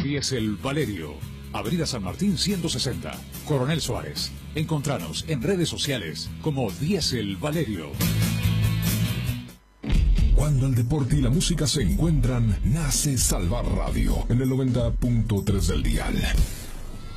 Diesel Valerio. Avenida San Martín 160, Coronel Suárez. Encontranos en redes sociales como Diesel Valerio. Cuando el deporte y la música se encuentran, nace Salvar Radio en el 90.3 del dial.